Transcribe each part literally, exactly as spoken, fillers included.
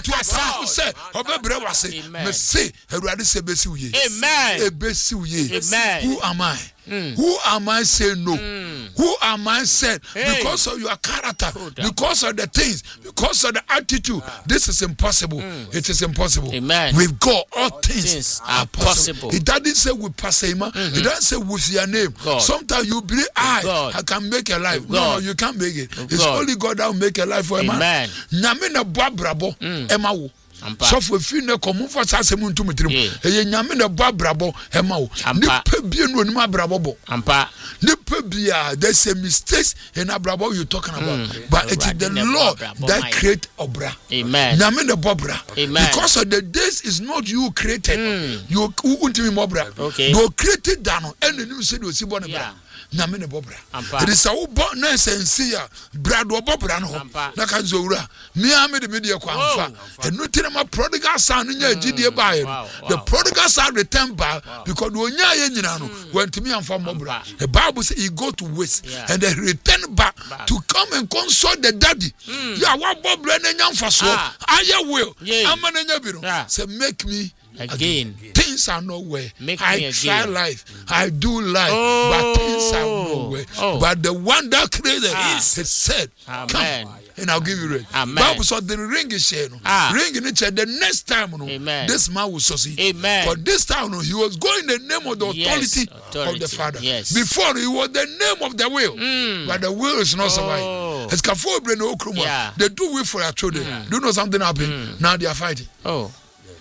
to a say obebre wase me say Awurade se besi uye amen ebesi uye amen who am I mm. who am I say no mm. who am I said hey. because of your character because of the things because of the attitude ah. this is impossible mm. it is impossible amen with God all things, things are possible. possible he doesn't say with Pasema mm-hmm. he doesn't say with your name God. Sometimes you believe I God. I can make a life no, no you can't make it with it's God. Only God that will make a life for a man nyame na boa brabo ema wo so for fi na komo for sasem ntum tirim eye nyame na boa brabo ema wo ni pa bie no ni brabo bo ampa ni pa bia there's a mistake in abrabo you talking about mm. but it is the Lord that create obra amen nyame na boa bra because of the days is not you created mm. you untimi mobra okay you created down and you say you see born bra nyame ne bobra it is a wo na sense ya brad wo bobra no ho na kan zowura me ame de me de kwa amfa enu tire ma prodigal son nya agidie baaye the prodigal son returned back because wo nya ye nyina no wantimi amfa mobra the Bible say he go to waste and then return back to come and console the daddy ya wa bobra na nya mfa so aye will amana nya bi no say make me again. again things are nowhere. Make I me try again. Life I do life oh. but things are nowhere oh. but the one that created ah. is said amen. Come and I'll give you rain. Bible said the ring is sharing ah. ring in each the next time no, amen. This man will succeed amen. For this time no, he was going in the name of the authority, yes. authority. Of the Father yes. Before he was the name of the will mm. but the will is not oh. surviving it's kafo brain okruma yeah. They do will for their children mm. Do you know something happened mm. now they are fighting oh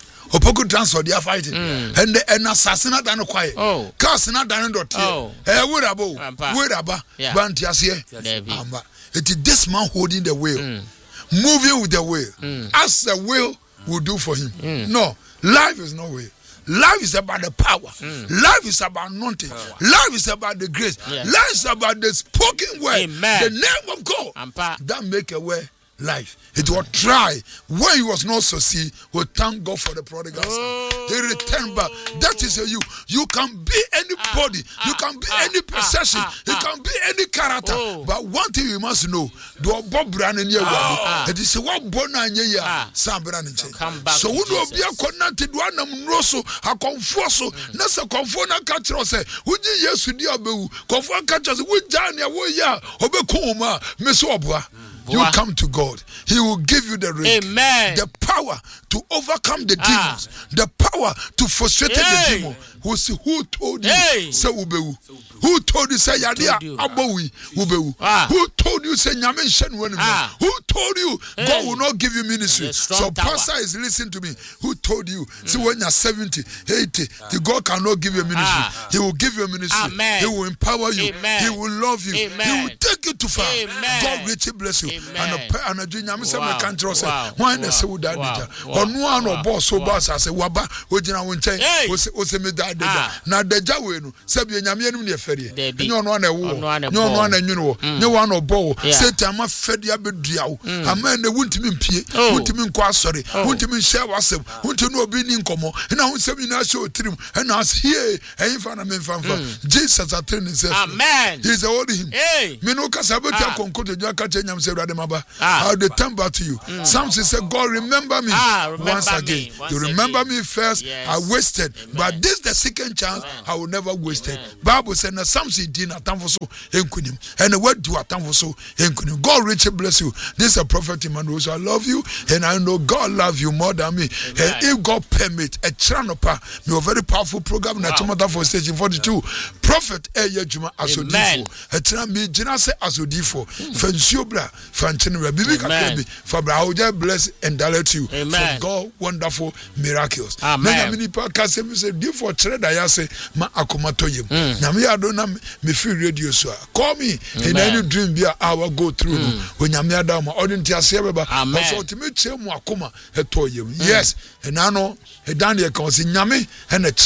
Opoku transfer they are fighting mm. and the and assassinate and quiet oh cast na dan dot oh eh where abo where aba banti ase amba it is this man holding the wheel mm. moving with the wheel mm. as the wheel will do for him mm. no life is no way. Life is about the power. Mm. Life is about anointing. Oh. Life is about the grace. Yes. Life is about the spoken word. Amen. The name of God Ampa. That make a way. Life. It will try when he was not succeed. Will thank God for the prodigal son. Oh. He returned back. That is a you. You can be anybody. Ah, you can be ah, any possession. Ah, you ah, can be any character. Oh. But one thing you must know: do Bob Brand in your world. It is what Bona Yeya Sam Brand. So we do be a connected one. Rosso a conforso. Nasa confona catcher say. Would you yes with your boo? Confon catchers. Would Jania Woya Obekuma Mesobwa. You come to God, He will give you the ring, amen. The power to overcome the demons, ah. The power to frustrate hey. The demon. Who who told you hey. Say ubewu? Who told you say yadia abowi ubewu? Who told you say nyame nshen wenu? Who told you hey. God will not give you ministry? So tower. Pastor is listening to me. Who told you? Mm. See when you're seventy, eighty, ah. the God cannot give you a ministry. Ah. He will give you a ministry. Amen. He will empower you. Amen. He will love you. Amen. He will take you too far. Amen. God richly bless you. Amen. And a junior say me can't trust why the say would that or no one or boss so boss I say waba ojina wonche o se me that na deja we no say be nyame anu ne fere nyo no na wo nyo no na nwunu wo nyo one obo satan ma fede abedua wo ama na wuntimi mpie wuntimi nko asore wuntimi share wasem wuntimi no obi ni nkomo na hu semi na show trim na as here en fa na me fa fa Jesus at himself amen he is holding him me no kasabeti akonkoto jwa ka chenyam se urade maba how they turn back to you mm. Samson said God remember me ah, remember once again me, once you remember again. Me first yes. I wasted amen. But this the second chance amen. I will never waste it. Bible said na Samson did not time for so enkunim and what do at time for so enkunim God richly bless you. This is a prophet Emmanuel. So I love you and I know God love you more than me amen. And if God permit a channelpa me a very powerful program na tomata for station forty-two prophet Eye Juma Asodifo a channel me jina say Asodifo fancio bra fanchene bibi kabi for bra just bless and direct you amen. For God wonderful miracles amen. Many people can say me say for trade I say ma akomato yem na me adona me feel radio so call me in any dream be I will go through mm. when nyame adam odinti ase beba so timi che mu akoma eto yem yes and I know e dan de kan say nyame e na kire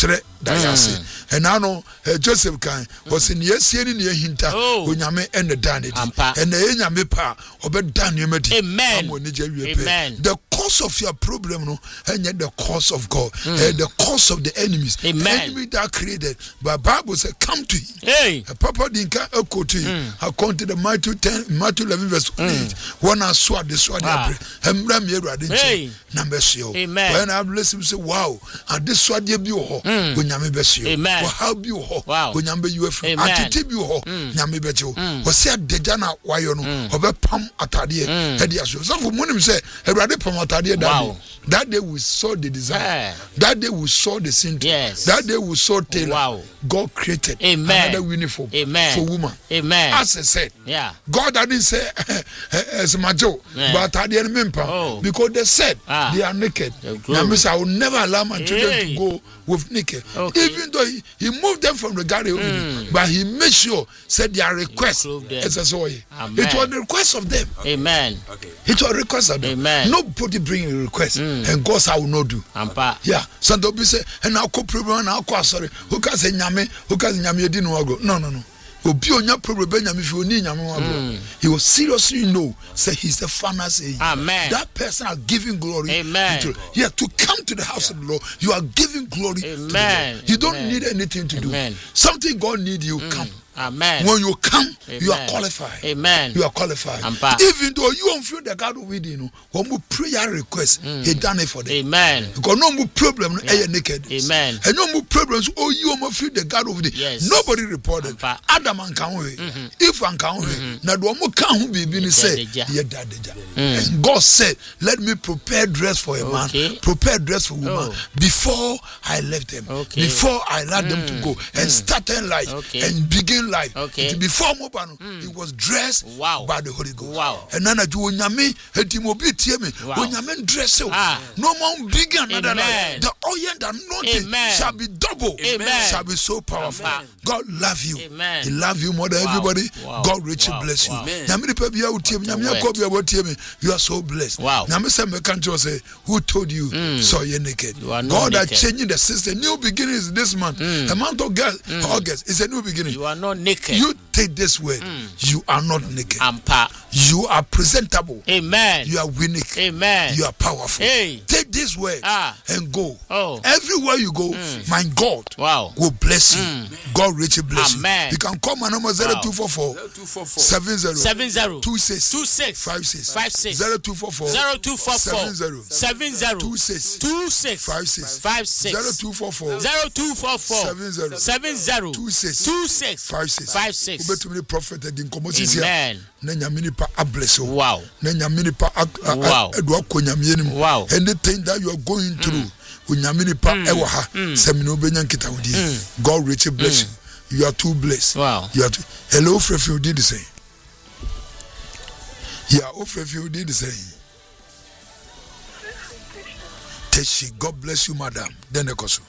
Dayase. And I know Joseph can was in yes, any near Hinta, Unyame and the Danity, and the Enyame pa, or bed Danumeti. Amen. Amen. The cause of your problem, no, and yet the cause of God, and the cause of the enemies. Amen. Enemy that created, but Bible said, come to him. Hey. Papa didn't echo to him. According to the Matthew ten, Matthew eleven, verse eight. One I sword, the sword, and Ram Yera, number show. Amen. When I've listened, say, wow, and this sword you be when Yami Bessie. Amen. How be you wow. when Yambe you have and to be you Yami Becho. Was said Dejana, why you know, of a pump atadia, Hedias. So for money say, a rather pump atadia. That day we saw the desire. That day we saw the sin. Yes. That day we saw Taylor. Wow. God created Amen. another uniform Amen. for woman. Amen. As I said, yeah. God didn't say as majo, yeah. but I didn't remember oh. because they said ah. they are naked. That means I will never allow my children hey. to go with naked. Okay. Even though he, he moved them from the garden, mm. but he made sure said their request. As I saw it, it was the request of them. Okay. Amen. Okay. It was a request of them. Amen. Nobody bring a request, mm. and God I will not do. Ampa. Yeah. So don't be say, and I'll call problem and I'll call sorry. Who can say nyame? Who can say nyame didn't want to go? No, no, no. Obi onya problem nyame if you need nyame want to go. He will seriously know. Say he's the final say. Amen. That person are giving glory. Amen. To, yeah, to come to the house yeah. of the Lord, you are giving glory. Amen. To the Lord. You don't Amen. need anything to Amen. do. Something God need you mm. come. Amen. When you come, Amen. you are qualified. Amen. You are qualified. Ampa. Even though you don't feel the God with you, when we prayer request, mm. He done it for them. Amen. Because no more problem, yeah. Are naked. Amen. And no more problems. Oh, you almost feel the God with it. Yes. Nobody reported. Ampa. Adam and Kanwe. If and Kanwe, now the one can be being say, yeah, that and God said, let me prepare dress for a man, okay. prepare dress for a woman oh. before I left them, okay. before I allowed mm. them to go and mm. start their life okay. and begin life. Okay. Before Mobano, mm. it was dressed wow. by the Holy Ghost. Wow. And then I do when Yami, Etimobi Tiemi, when Yamen dress, no more big another life. The oil that anointing shall be double, Amen. Shall be so powerful. Amen. God love you. Amen. He love you more than wow. everybody. Wow. God richly wow. bless you. Wow. You are so blessed. Wow. Say, who told you mm. saw you naked? You God are changing the system. New beginning is this month. Mm. The month of August, mm. August is a new beginning. You are not naked. You take this word. Mm. You are not naked. Ampa. You are presentable. Amen. You are unique. Amen. You are powerful. Hey. Take this word ah. and go. Oh. Everywhere you go, mm. my God wow. will bless you. Mm. God richly bless Amen. you. You can call my number zero two four four seven zero seven zero two six two six five six five six zero two four four zero two four four seven zero seven zero two six two six five six five six zero two four four zero two four four seven zero seven zero two six two six five six five six. Ubetumi prophet in Amen. Na nyame nipa abless you. Wow. Na nyame nipa wow. Edu akonyame nim. Wow. Anything that you are going through, unyame nipa ewo ha. Semino benya nkita wodi. God richly bless you. You are too blessed. Wow. You are too. Hello, Frefio did the same. Yeah, oh Frefio did the same. Teshi, God bless you, madam. Then the koso.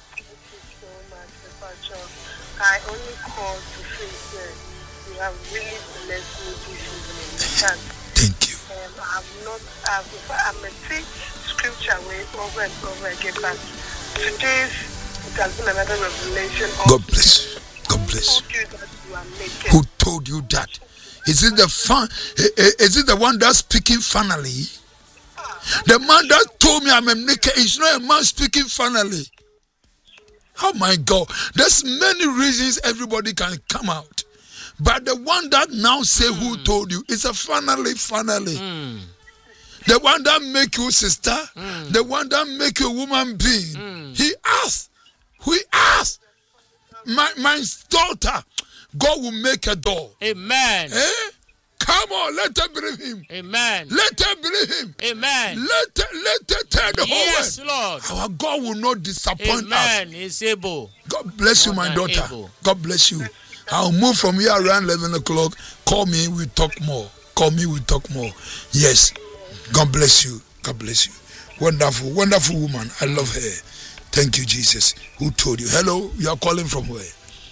I only call to say that you have really blessed me this evening. Thank you. Um, I'm not, I've, I'm a take scripture way over and over again, but today's, it has been another revelation. God bless you. God bless you. Who told you that? Is it the fun? Is it the one that's speaking funnily? The man that told me I'm a naked is not a man speaking funnily. Oh my God, there's many reasons everybody can come out, but the one that now say mm. who told you is a finally, finally. Mm. The one that make you sister, mm. the one that make you a woman being. Mm. He asked, he asked, my my daughter, God will make a door. Amen. Eh? Come on, let her believe him. Amen. Let her believe him. Amen. Let her, let her tell the yes, whole world. Yes, Lord. Our God will not disappoint Amen. us. Amen. He's able. God bless More you, my daughter. Able. God bless you. I'll move from here around eleven o'clock. Call me, we'll talk more. Call me, we'll talk more. Yes. God bless you. God bless you. Wonderful, wonderful woman. I love her. Thank you, Jesus. Who told you? Hello, you are calling from where?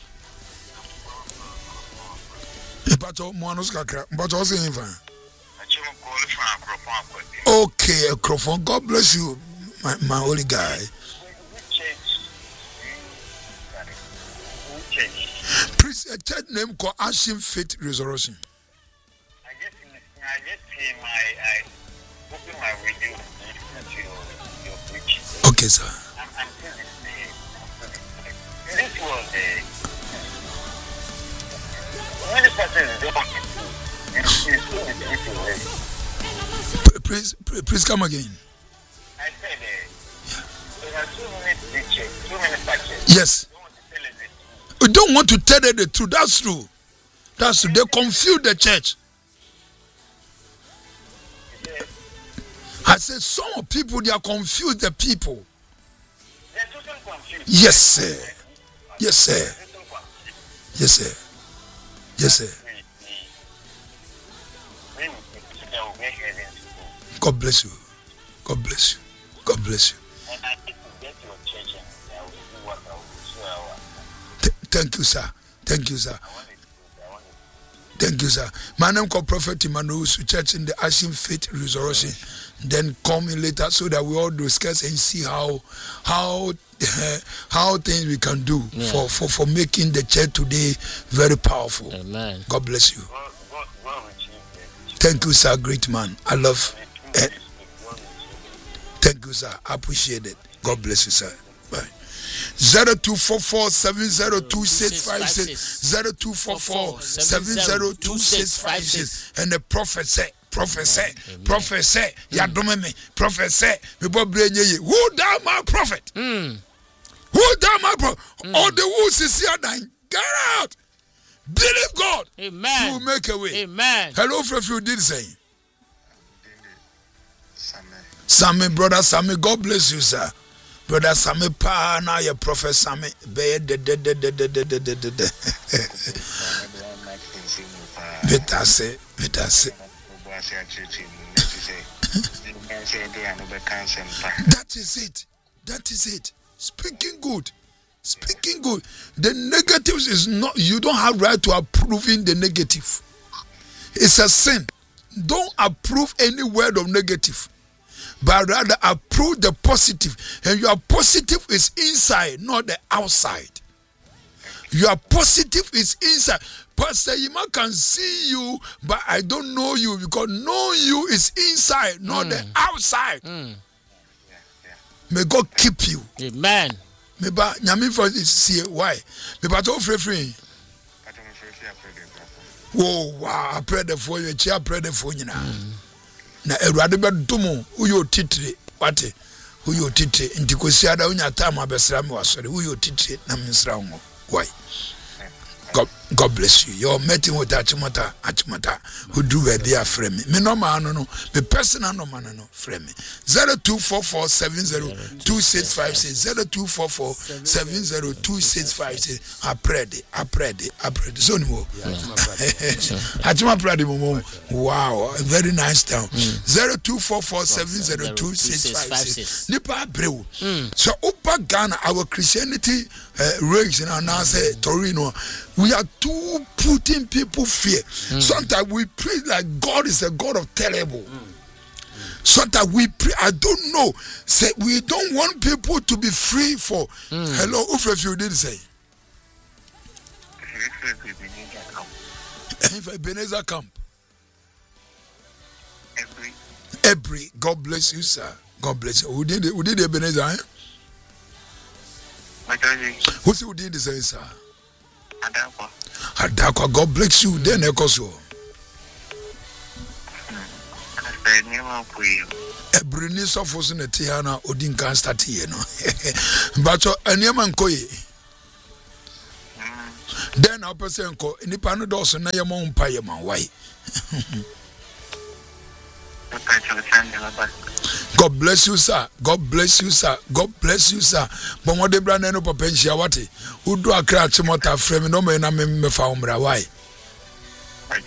Okay, a microphone. God bless you, my, my holy guy. Please, a church name called Ashim Faith Resurrection. I just, I just see my, I open my radio and listen to your, your preaching. Okay, sir. I'm, I'm still listening. This was a. Many persons don't want to. It's, it's so difficult. Please, please come again. I said uh, there are so many preachers, so many pastors. Yes. Don't want to tell them We don't want to tell them the the truth. truth. That's true. That's true. They confuse the church. Yes. I said some people, they are confused the people. They're totally confused. Yes, sir. Yes, sir. They're totally confused. Yes, sir. Yes, sir. God bless you. God bless you. God bless you. And I need to get your church and I will do what I will do. So I will. Th- thank you, sir. Thank you, sir. I want it to do. I want it to Thank you, sir. My name is Prophet Emmanuel, church in the Ashim Faith Resurrection. Then call me later so that we all discuss and see how how uh, how things we can do yeah. for, for, for making the church today very powerful. Amen. God bless you. go. Go, go with you. Thank you, sir. Great man. I love. Uh, thank you, sir. I appreciate it. God bless you, sir. Bye. Zero two four four seven zero two six five six zero two four four seven zero two six five six and the prophet said, prophet said, prophet said, Yadome me, prophet said, me bo brenye ye. Who thou my prophet? Mm. Who thou my prophet? All the woods is here dying. Get out. Believe God. Amen. He will make a way. Amen. Hello, friend, you did say. Sammy, brother Sammy, God bless you, sir. Brother Sammy, pa na your prophet Sammy. Be de de de de de de de de de de. Beta say, beta say. That is it. That is it. Speaking good. Speaking good. The negatives is not, you don't have right to approving the negative. It's a sin. Don't approve any word of negative, but rather approve the positive. And your positive is inside, not the outside. Your positive is inside. Pastor Yima can see you, but I don't know you, because knowing you is inside, not mm. the outside. Mm. May God keep you. Amen. Me ba nyame for see why. Me ba to free free. Whoa, wow, I pray the for you, I pray the for you now. Na Erade be domo, uyo titire, wate, uyo titire, nti kosi ada unya time abesra me wasore, uyo titire na misra mo. Why? God, God bless you. You're meeting with Achimata, Achimata, who do where they are frame me. Me no man, no, no. Me personal no man, no, frame me. Zero two four four seven zero two six five six zero two four four seven zero two six five six. I prayed it, I prayed it, I prayed it. So no more. Achima prayed it. Wow, a very nice town. Zero two four four seven zero two six five six. Nipa breu. So Upa Ghana, our Christianity uh, ranks in our say Torino. We are too putting people fear. Mm. Sometimes we pray like God is a God of terrible. Mm. Mm. Sometimes we pray, I don't know. Say we don't want people to be free for. Mm. Hello, if you did say. If Ebenezer camp. Every. Every. God bless you, sir. God bless you. Who did it? Who did Ebenezer? Eh? Who said who did this, sir? Adakwa. Adakwa, God bless you. Then Ekoso. Every niece of us in the Tiana Odin can start here, no. But a Yaman Koye. Then our person call in the Panados and Nayamon Payaman. Why? God bless you, sir. God bless you, sir. God bless you, sir. But what the brand no papensia wati. Who do a crash mota frame no me na me me fa umra why?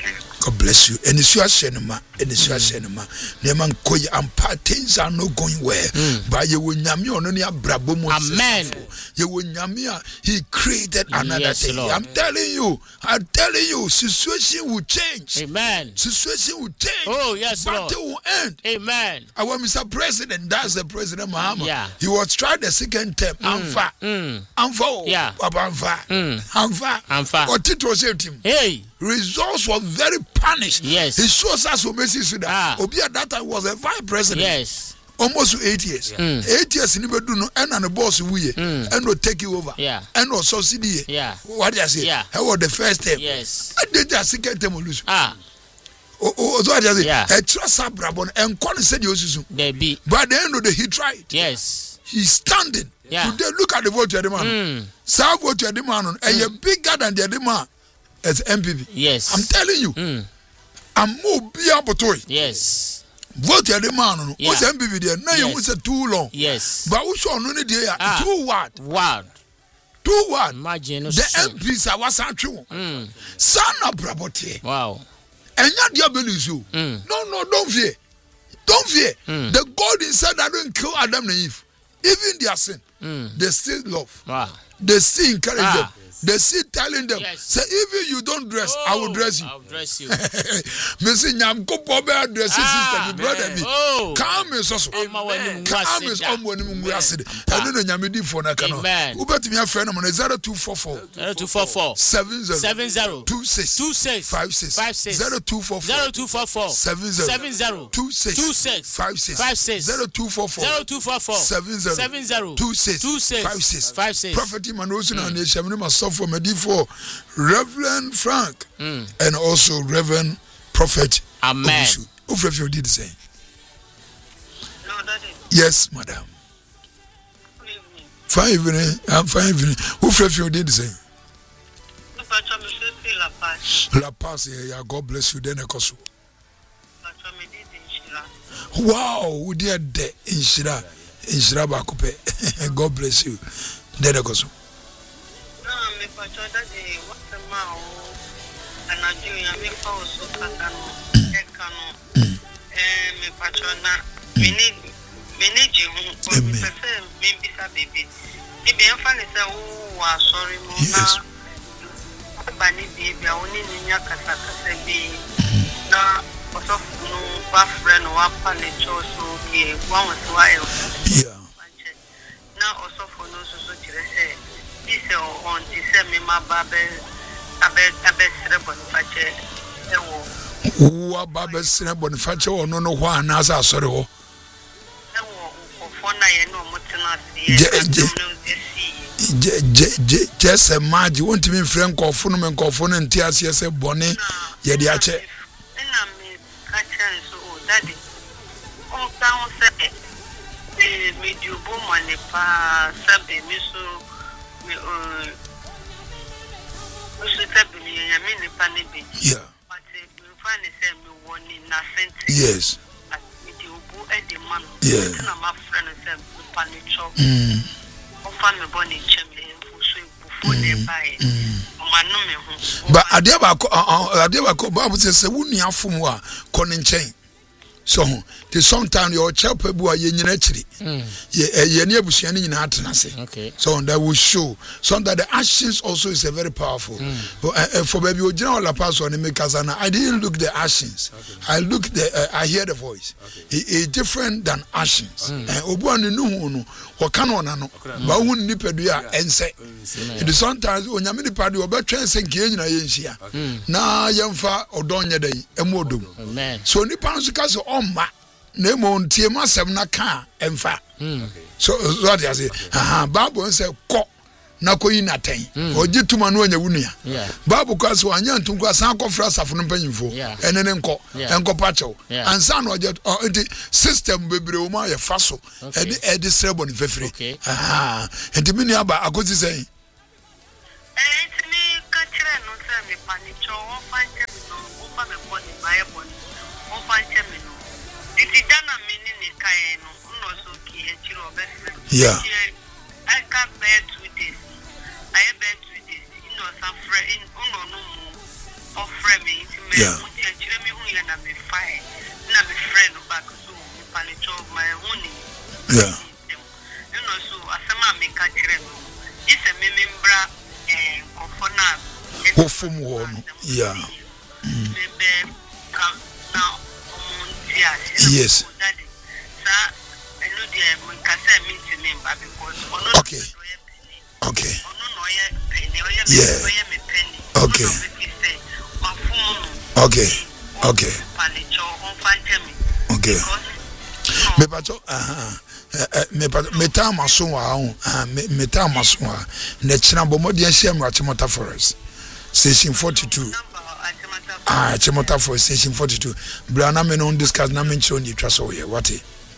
God bless you. And it's your shenema, and it's your shenema. Neman koy ampa things are not going well. But you will nyami ononia brabomo. Amen. You will nyamia. He created another Yes, thing. Lord. I'm telling you, I'm telling you, situation will change. Amen. Situation will change. Oh, yes, but Lord. it will end. Amen. Our Mister President, that's the President Muhammad. Yeah. He was tried the second term. Amfa. Mm. Amfa. Yeah. Amfa. Mm. Amfa. Amfa. What it was him. Hey. Results were very punished. Yes. He shows us what Messi said. Ah. Obi at that time was a vice president. Yes. Almost eight years. Mm. Eight years in the no and and the boss we Mm. and will take you over. Yeah. And will subsidy. Yeah. What do you say? Yeah. How was the first term? Yes. I did the second term lose. Ah. Oh, oh, so what do you say? Yeah. A trust Abrabon and Con said you also. There be. By the end of the day, he tried. Yes. He's standing. Yeah. Today, look at the vote to the man. Mm. Some vote to the man, and you're bigger than the other man as M P P. Yes. I'm telling you. Mm. I'm more beyond toy. Yes. Vote to the man. Yeah. What's M P P there? Now you want to too long. Yes. But we saw no need there. Ah. Two what? Wow. Two what? Imagine. The M Ps are what's actual. Mm. Son of Brabote. Wow. And not your bellies you. Mm. No, no, don't fear. Don't fear. Mm. The God inside that don't kill Adam and Eve. Even their sin, Mm. they still love. Wow. They still encourage Ah. them. They still telling them, Yes. say, even you don't dress, I will dress you. I'll dress you. Me say, nyam ko po be dress Ah, sister, me brother me. Oh. Come me so so. Ama wani mu Come me asida. so am wani mu aside. Eno no nyame di for na ka no. Amen. Ubeti me afre no mo zero two four four Zero two four four. seven zero Seven zero. two six Two six. five six Five six. zero two four four Zero two four four. seven zero Seven zero. two six Two six. five six Five six. zero two four four Zero two four four. seven zero Seven zero. two six Two six. five six Five six. Prophet Emmanuel na ne shamne masofo medifo Reverend Frank Mm. and also Reverend Prophet Amen. Ufrefi did the same. No, Daddy. Yes, madam. Good evening. Fine evening. I'm fine evening. Ufrefi did the same. Pacho, me say feel La Paz. La Paz, yeah, God bless you. Then Ekoso. Pacho, me did in Shira. Wow, we did de in Shira, in Shira Bakupe. God bless you. Then Ekoso. No, me Pacho, Daddy, what the man and I do ya me for so katano. Ekano. Eh, me Pacho na me need me need you. Me say me bisa baby. Me be fan say oh, wa sorry mo Yes. na. Bani baby, I only need ya kasa kasa be. Na also no wa friend wa pale cho so okay, one was why. Yeah. Now also for no so so say this on this me ma babe abe abe sere boniface ewo Wa Baba Sina Boniface or no no one as I saw. ewo for na ye no mutena see Just a mad, you want to be friend call phone and call phone and tears yes a bonnet. Yet the ache. na me catch so daddy on town say eh me do bo money pa sabe me so me uh so sabe me ya me ni pa ne bi Yeah. but me find say me woni na senti Yes. me do bo e de man Yeah. na my friend say me pa ne cho Mm. o fa me boni chem me so bufo ne bai o manu me ho But Adeba Adeba Bible says a wuni afum wa konin chain. So the sometimes your child people are yen actually. Ye near Bushiani in Atanase. Okay. So that will show. So that the actions also is a very powerful. But uh, for baby general La Paz on the Mekazana, I didn't look the actions. I look the uh, I hear the voice. It is different than actions. Obu anu no no. Wakano nano. Ba hu nipadua ense. It is sometimes when yamini padi obetwa ense nkie nyina yenhia. Na yemfa odonye dai emodom. Amen. So nipa nso ka so omma na emo ntie masem na ka emfa. So so what you say? Aha, Bible say ko na koyi na ten. Oji tuma no anya wunua. Yeah. Bible ka so anya ntunku asan kofra safo no mpanyimfo. Yeah. Ene ne nko, Yeah. enko pacho. Yeah. Ansa no oje enti system bebre o ma ye fa so. Okay. Edi edi srebo ni fefere. Okay. Aha. Enti mini aba akozi say. eh tini ka kire no say me pa ne cho o fa nche me no o fa me boni bae boni o fa nche me no iti dana me ni ni kai no no so ki e chiro obese Yeah. I can bear two days. I bear two days. You know, some friend, you know, no more. Or friend me, me, Yeah. much Yeah. You know, so asama me ka kire no. Ise me membra eh kofona. Wo fom wo no. Yeah. Bebe ka na omuntia. Yes. Sa enu de me ka se me ti member because ono. Okay. Okay. Ono no ye penny, oye Yeah. me me penny. Okay. Okay. Okay. Okay. Me pato ah me pato me time aso wa ah me time aso wa na china bomodi ahia Achimota Forest station forty-two ah Achimota Forest station forty-two brana me no discuss na me nchiro ni twa so ye what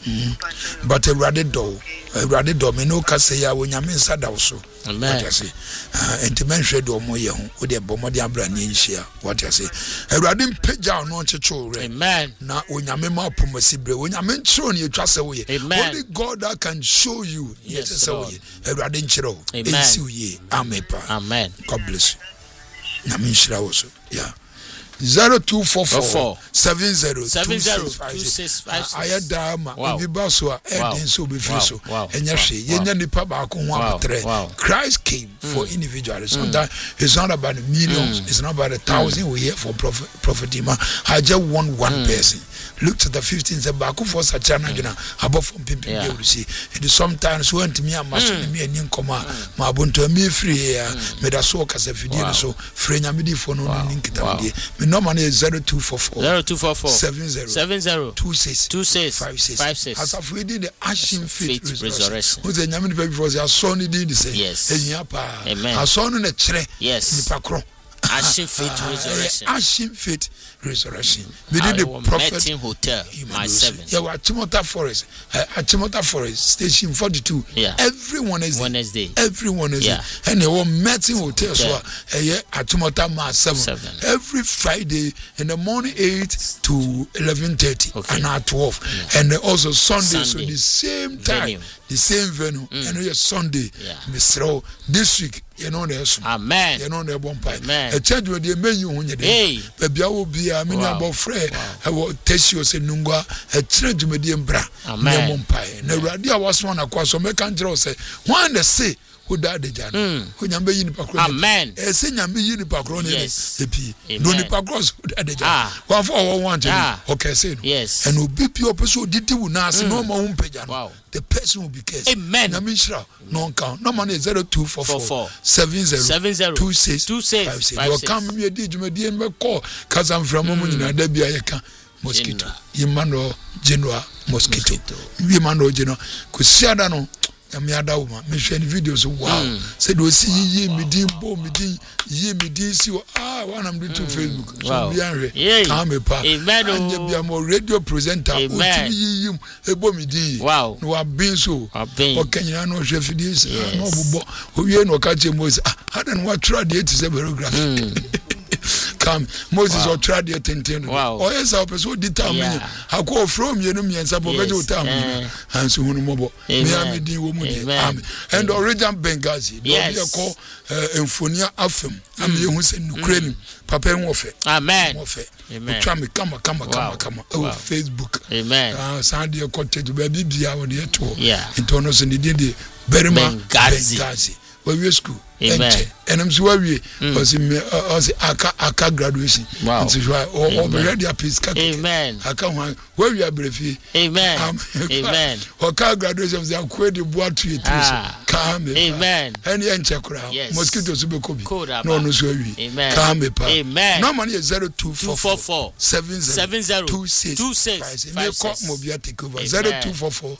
mm. But Erade do Erade do me no ka say ya wonyame nsa da so. Amen. What you say? Ah, enti menhwe do mo ye ho wo de bomodi abra ni nhia. What you say? Erade mpagya no nchecho re. Amen. Na wonyame ma pomasi bre wonyame nchiro ni twa se wo ye. Only God that can show you. Yes, say wo ye. Erade nchiro. Ensi wo ye. Amen. Amen. God bless you. Na me nchira wo so. Yeah. zero two four four seven zero two six five six aya dama obiba so a edin so be free so enya hwe yenya nipa ba ko ho abetre. Christ came for mm. individuals. So mm. that it's not about the millions, mm. it's not about a thousand mm. we here for prophet prophet Ima. I just want one mm. person. Look to the fifteenth say back for such an agena above from pimping yeah. You see it is sometimes when to me am mm. me any nkoma ma bonto me free here me da so kasa fidie so free nya me di fo no nkita me no man is zero two four four zero two four four seven zero seven zero two six two six five six five six as of reading the Ashen Faith Resurrection. Who the nyame people for say son did the say yes ehia pa amen ason no na kire yes nipa kro Ashen Faith Resurrection. Ashen Faith Resurrection. We did the prophet hotel my seven. Yeah, we Achimota Forest. Uh, Achimota Forest station forty-two. Yeah. Every Wednesday. Wednesday. Every Wednesday. Yeah. And they were Metin Hotel so uh, yeah, Achimota Ma seven. seven. Every Friday in the morning eight to eleven thirty okay. and at twelve. Yeah. And also Sunday, Sunday. so the same time, venue. The same venue. Mm. And it's Sunday. Yeah. Mister This week. You know there's amen. You know the one pie. Amen. A church where they may you when you hey. Baby, I will be a mini about Frey. I will test you say Nungwa, a church medium bra. Amen. One pie. Never idea was one across so make and say one the say who died the jan. When you may in Pacron. Amen. A senior me in Pacron. Yes. No Nipacross who died the jan. One for one okay say yes. And will be pure person did you now no more home page. Wow. The person will be case. Amen. Namishra, non count. No money zero two four four seven zero seven zero two six two six five six. You come me did you me D M call cause I'm from Mumina Debia Yaka mosquito. Yimano Genoa mosquito. Yimano Genoa. Kusiada no. Me ada woman me hwe videos wow say do see yi me din bo me din yi me din si ah one am do to Facebook so bi anhwe come pa amen anya bi am radio presenter o ti yi yi e bo me din wow no abin so o kanyina no hwe videos no bobo o wie no ka che Moses ah hadan what try the to say biography come Moses or try the ten or yes our person determine akọ from you no me nsa bo beje utam and so hunu mobo me am din wo mu de amen and original Benghazi do be call enfonia afem am ye hu se nukreni papa en wo fe amen wo fe amen twa me kama kama kama kama o Facebook amen ah sande cottage ba bibia wo de to yeah into no se de de berima Benghazi we school amen and I'm so we was me was aka aka graduation wow so o be ready a piece amen aka one where we are brefi amen amen o ka graduation they are the board to it come amen and yen chekura mosquito so be kobi no no so we amen come pa amen no money is zero two four four seven zero two six me call mobile take over zero two four four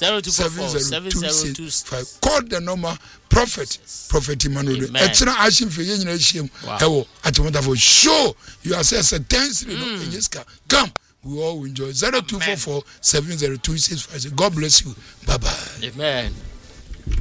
seven zero two six call the number prophet prophet Emmanuel etna Ashen Faith nyina hiem ewo Achimota for show you are say thanks no enyeska come we all enjoy zero two four four seven zero two six five. God bless you. Bye bye. Amen.